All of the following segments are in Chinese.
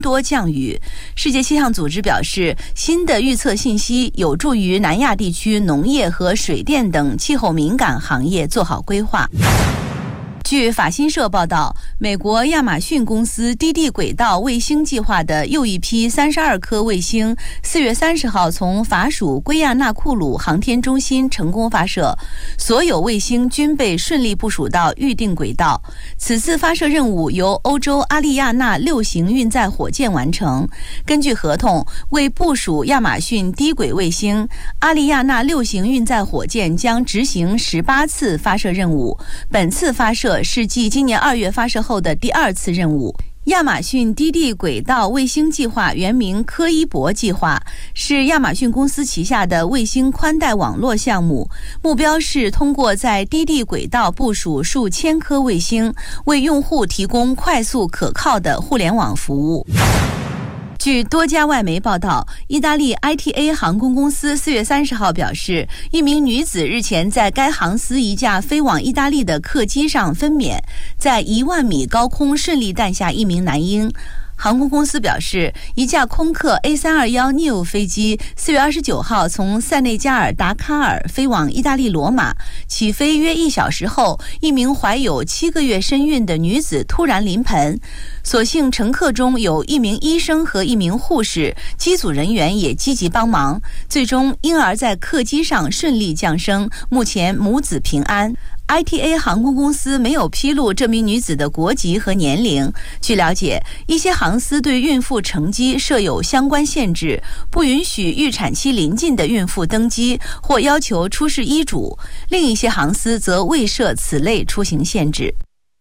多降雨。世界气象组织表示，新的预测信息有助于南亚地区农业和水电等气候敏感行业做好规划。据法新社报道，美国亚马逊公司低地轨道卫星计划的又一批32颗卫星4月30号从法属圭亚那库鲁航天中心成功发射，所有卫星均被顺利部署到预定轨道。此次发射任务由欧洲阿利亚纳6型运载火箭完成。根据合同，为部署亚马逊低轨卫星，阿利亚纳6型运载火箭将执行18次发射任务，本次发射是继今年2月发射后的第2次任务。亚马逊低地轨道卫星计划原名科伊伯计划，是亚马逊公司旗下的卫星宽带网络项目，目标是通过在低地轨道部署数千颗卫星，为用户提供快速可靠的互联网服务。据多家外媒报道，意大利 ITA 航空公司4月30号表示，一名女子日前在该航司一架飞往意大利的客机上分娩，在1万米高空顺利诞下一名男婴。航空公司表示，一架空客 A321neo 飞机4月29号从塞内加尔达卡尔飞往意大利罗马，起飞约1小时后，一名怀有7个月身孕的女子突然临盆，所幸乘客中有一名医生和一名护士，机组人员也积极帮忙，最终婴儿在客机上顺利降生，目前母子平安。ITA 航空公司没有披露这名女子的国籍和年龄。据了解，一些航司对孕妇乘机设有相关限制，不允许预产期临近的孕妇登机，或要求出示医嘱。另一些航司则未设此类出行限制。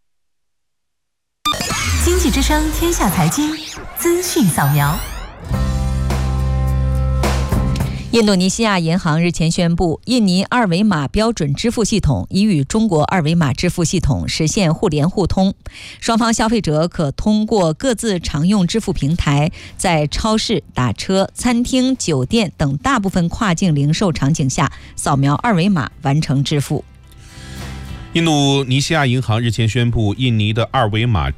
经济之声天下财经资讯扫描。 印度尼西亚银行日前宣布，印尼二维码标准支付系统已与中国二维码支付系统实现互联互通，双方消费者可通过各自常用支付平台，在超市、打车、餐厅、酒店等大部分跨境零售场景下扫描二维码完成支付。 印度尼西亚银行日前宣布，印尼的二维码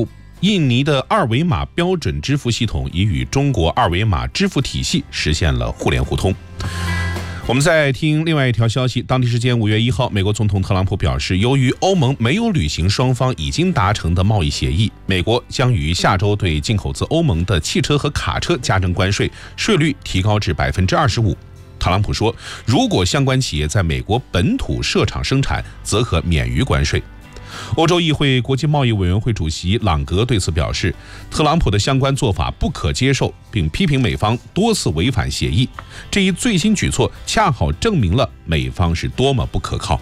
标准支付系统已与中国二维码支付体系实现了互联互通。我们再听另外一条消息，当地时间5月1号，美国总统特朗普表示，由于欧盟没有履行双方已经达成的贸易协议，美国将于下周对进口自欧盟的汽车和卡车加征关税，税率提高至25%。特朗普说，如果相关企业在美国本土设厂生产，则可免于关税。欧洲议会国际贸易委员会主席朗格对此表示，特朗普的相关做法不可接受，并批评美方多次违反协议。这一最新举措恰好证明了美方是多么不可靠。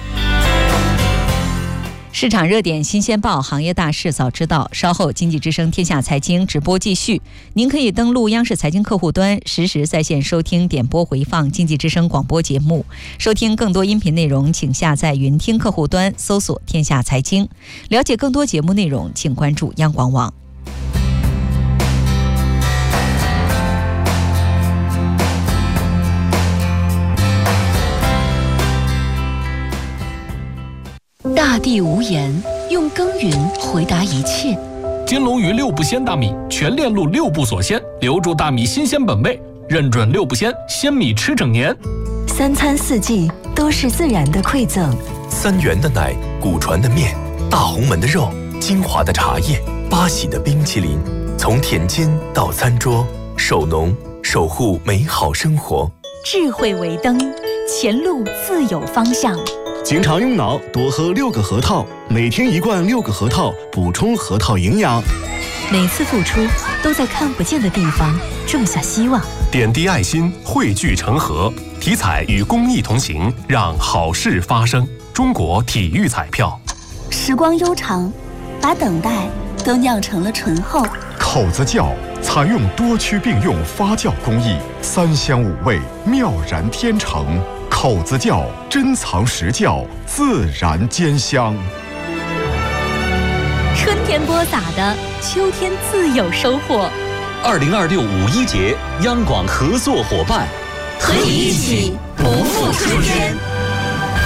市场热点新鲜报，行业大事早知道。稍后经济之声天下财经直播继续，您可以登录央视财经客户端，实时在线收听点播回放经济之声广播节目。收听更多音频内容，请下载云听客户端，搜索天下财经。了解更多节目内容，请关注央广网。 大地无言，用耕耘回答一切。 金龙鱼6步鲜大米，全链路6步锁鲜，留住大米新鲜本味，认准6步鲜，鲜米吃整年。 3餐4季都是自然的馈赠。 3元的奶，古传的面，大红门的肉，精华的茶叶，八喜的冰淇淋，从田间到餐桌，守农守护美好生活。 智慧为灯，前路自有方向。 经常用脑，多喝6个核桃，每天1罐6个核桃，补充核桃营养。 每次付出都在看不见的地方种下希望， 点滴爱心汇聚成河，体彩与公益同行，让好事发生。中国体育彩票。 时光悠长，把等待都酿成了醇厚。 口子窖采用多区并用发酵工艺，3香5味，妙然天成。口子窖珍藏实窖，自然兼香。 春天播撒的，秋天自有收获。 2026五一节，央广合作伙伴， 和你一起不负春天。